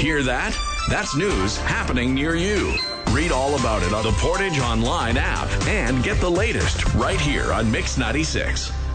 Hear that? That's news happening near you. Read all about it on the Portage Online app and get the latest right here on Mix 96.